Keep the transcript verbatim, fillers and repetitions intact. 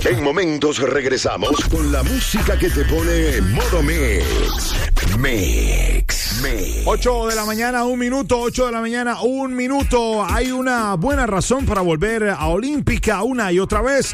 En momentos regresamos con la música que te pone modo mix. Mix. Mix. ocho de la mañana, un minuto. ocho de la mañana, un minuto. Hay una buena razón para volver a Olímpica una y otra vez.